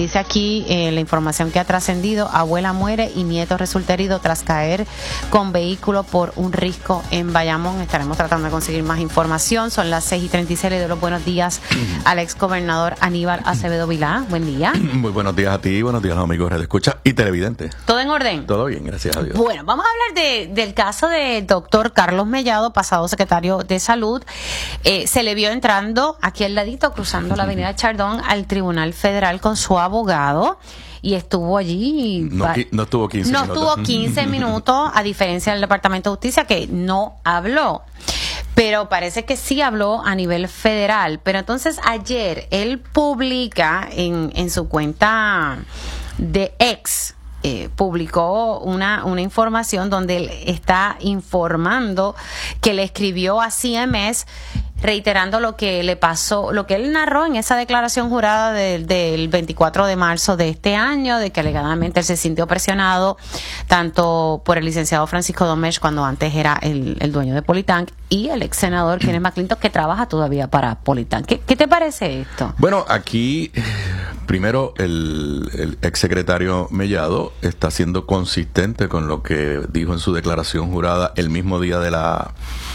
dice aquí la información que ha trascendido: abuela muere y nieto resulta herido tras caer con vehículo por un risco en Bayamón. Estaremos tratando de conseguir más información. Son las 6:36. Le doy los buenos días al exgobernador Aníbal Acevedo Vilá. Buen día. Muy buenos días a ti, buenos días a los amigos de Radio Escucha y televidentes. ¿Todo en orden? Todo bien, gracias a Dios. Bueno, vamos a hablar del caso del doctor Carlos Mellado, pasado secretario de Salud. Se le vio entrando aquí al ladito, cruzando la avenida Chardón, al Tribunal Federal con su abogado. Y estuvo allí. No estuvo 15 minutos. No estuvo 15 minutos, a diferencia del Departamento de Justicia, que no habló. Pero parece que sí habló a nivel federal. Pero entonces ayer él publica en su cuenta de X, publicó una información donde él está informando que le escribió a CMS reiterando lo que le pasó, lo que él narró en esa declaración jurada del 24 de marzo de este año, de que alegadamente él se sintió presionado tanto por el licenciado Francisco Domech, cuando antes era el dueño de Politank, y el ex senador Kenneth McClintock, que trabaja todavía para Politank. ¿Qué te parece esto? Bueno, aquí primero el ex secretario Mellado está siendo consistente con lo que dijo en su declaración jurada el mismo día de la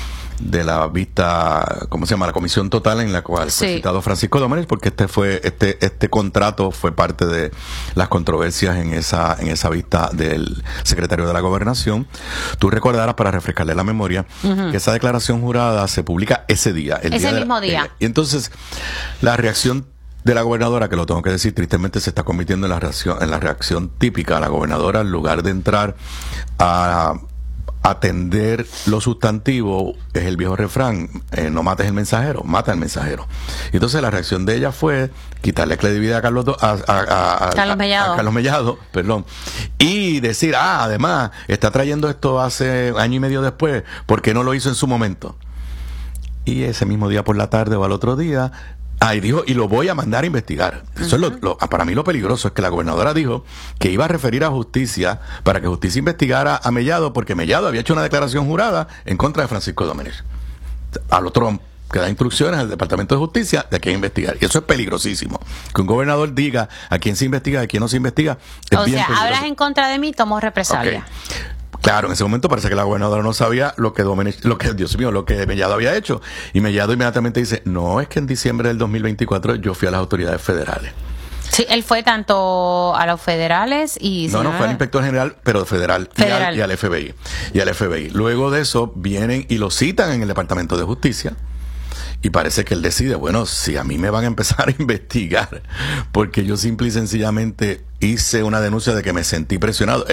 vista, ¿cómo se llama? La comisión total en la cual fue citado Francisco Domech, porque este contrato fue parte de las controversias en esa vista del secretario de la Gobernación. Tú recordarás, para refrescarle la memoria, que esa declaración jurada se publica ese día. Ese mismo día. Y entonces, la reacción de la gobernadora, que lo tengo que decir, tristemente se está convirtiendo en la reacción típica. La gobernadora, en lugar de entrar a atender lo sustantivo, es el viejo refrán, no mates el mensajero, mata al mensajero. Y entonces la reacción de ella fue quitarle credibilidad a Carlos Mellado, y decir, además, está trayendo esto hace año y medio después, ¿por qué no lo hizo en su momento? Y ese mismo día por la tarde o al otro día, y dijo, y lo voy a mandar a investigar. Eso es para mí lo peligroso, es que la gobernadora dijo que iba a referir a justicia para que justicia investigara a Mellado, porque Mellado había hecho una declaración jurada en contra de Francisco Domech. Al otro que da instrucciones al Departamento de Justicia de a quién investigar. Y eso es peligrosísimo. Que un gobernador diga a quién se investiga, a quién no se investiga, es bien peligroso. Hablas en contra de mí, tomo represalia. Okay. Claro, en ese momento parece que la gobernadora no sabía lo que Mellado había hecho. Y Mellado inmediatamente dice, no, es que en diciembre del 2024 yo fui a las autoridades federales. Sí, él fue tanto a los federales y... No, fue al inspector general, pero federal. Y al FBI. Luego de eso vienen y lo citan en el Departamento de Justicia. Y parece que él decide, bueno, si a mí me van a empezar a investigar, porque yo simple y sencillamente hice una denuncia de que me sentí presionado.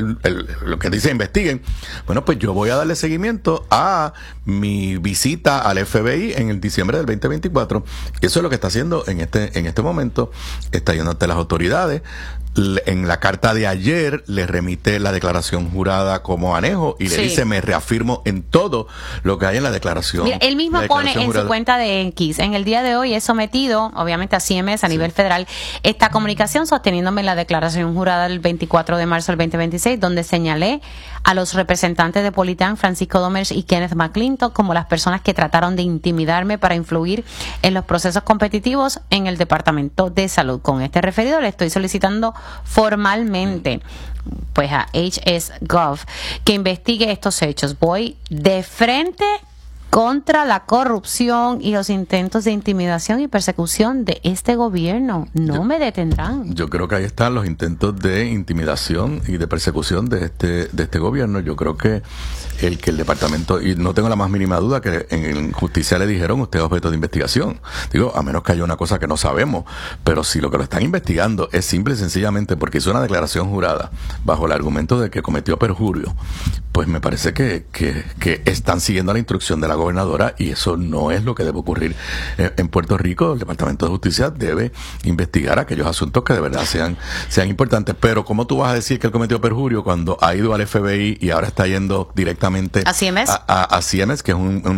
Lo que dice, investiguen. Bueno, pues yo voy a darle seguimiento a mi visita al FBI en el diciembre del 2024. Eso es lo que está haciendo en este momento. Está yendo ante las autoridades. En la carta de ayer le remite la declaración jurada como anejo y le dice, me reafirmo en todo lo que hay en la declaración. Mira, él mismo pone en su cuenta de X, en el día de hoy he sometido, obviamente a CMS a nivel federal, esta comunicación sosteniéndome la declaración jurada del 24 de marzo del 2026, donde señalé a los representantes de Politank, Francisco Domech y Kenneth McClintock, como las personas que trataron de intimidarme para influir en los procesos competitivos en el Departamento de Salud. Con este referido le estoy solicitando formalmente pues a HS.gov que investigue estos hechos. Voy de frente contra la corrupción y los intentos de intimidación y persecución de este gobierno. Me detendrán. Yo creo que ahí están los intentos de intimidación y de persecución de este gobierno. Yo creo que el departamento, y no tengo la más mínima duda que en justicia le dijeron, usted es objeto de investigación. Digo, a menos que haya una cosa que no sabemos, pero si lo que lo están investigando es simple y sencillamente porque hizo una declaración jurada bajo el argumento de que cometió perjurio, pues me parece que están siguiendo la instrucción de la gobernadora, y eso no es lo que debe ocurrir en Puerto Rico. El Departamento de Justicia debe investigar aquellos asuntos que de verdad sean importantes. Pero ¿cómo tú vas a decir que él cometió perjurio cuando ha ido al FBI y ahora está yendo directamente a CMS? A CMS, que es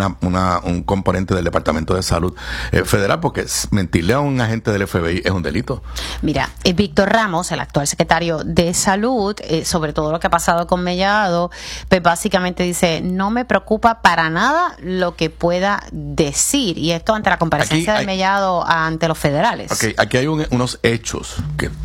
un componente del Departamento de Salud federal, porque mentirle a un agente del FBI es un delito. Mira, Víctor Ramos, el actual secretario de Salud, sobre todo lo que ha pasado con Mellado, pues básicamente dice, no me preocupa para nada lo que pueda decir, y esto ante la comparecencia de Mellado ante los federales. Aquí hay unos hechos que